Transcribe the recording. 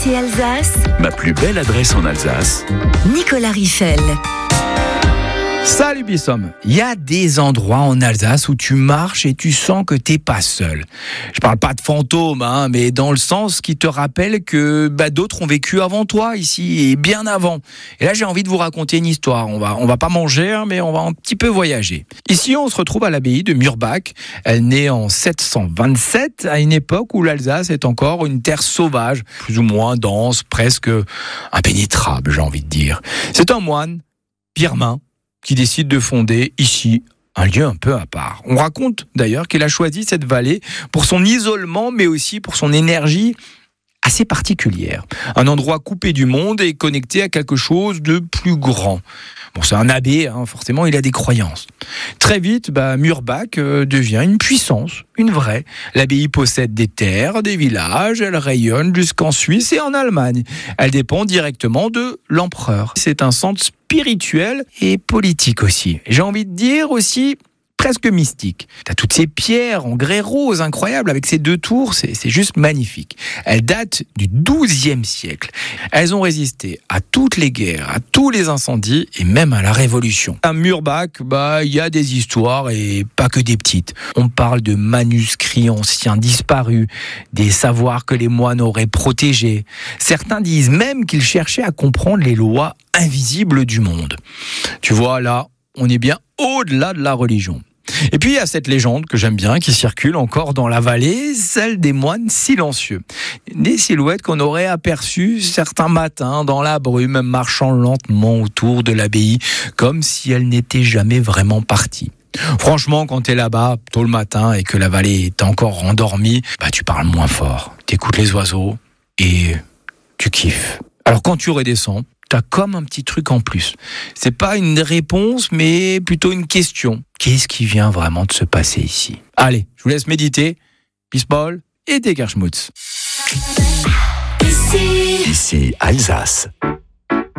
Ici Alsace, Ma plus belle adresse en Alsace. Nicolas Richel. Salut Bissom. Il y a des endroits en Alsace où tu marches et tu sens que t'es pas seul. Je parle pas de fantômes, mais dans le sens qui te rappelle que d'autres ont vécu avant toi ici et bien avant. Et là, j'ai envie de vous raconter une histoire. On va pas manger, mais on va un petit peu voyager. Ici, on se retrouve à l'abbaye de Murbach. Elle naît en 727, à une époque où l'Alsace est encore une terre sauvage, plus ou moins dense, presque impénétrable, j'ai envie de dire. C'est un moine birman qui décide de fonder ici un lieu un peu à part. On raconte d'ailleurs qu'il a choisi cette vallée pour son isolement, mais aussi pour son énergie assez particulière. Un endroit coupé du monde et connecté à quelque chose de plus grand. Bon, c'est un abbé, forcément, il a des croyances. Très vite, Murbach devient une puissance, une vraie. L'abbaye possède des terres, des villages, elle rayonne jusqu'en Suisse et en Allemagne. Elle dépend directement de l'empereur. C'est un centre spirituel et politique aussi. J'ai envie de dire aussi presque mystique. T'as toutes ces pierres en grès rose incroyables avec ces deux tours, c'est juste magnifique. Elles datent du XIIe siècle. Elles ont résisté à toutes les guerres, à tous les incendies et même à la Révolution. À Murbach, il y a des histoires et pas que des petites. On parle de manuscrits anciens disparus, des savoirs que les moines auraient protégés. Certains disent même qu'ils cherchaient à comprendre les lois invisibles du monde. Tu vois, là, on est bien au-delà de la religion. Et puis il y a cette légende que j'aime bien, qui circule encore dans la vallée, celle des moines silencieux. Des silhouettes qu'on aurait aperçues certains matins dans la brume, marchant lentement autour de l'abbaye, comme si elles n'étaient jamais vraiment parties. Franchement, quand t'es là-bas, tôt le matin, et que la vallée est encore endormie, tu parles moins fort. T'écoutes les oiseaux, et tu kiffes. Alors quand tu redescends, t'as comme un petit truc en plus. C'est pas une réponse, mais plutôt une question. Qu'est-ce qui vient vraiment de se passer ici ? Allez, je vous laisse méditer. Peace ball et des Gerschmutz. Ici Alsace.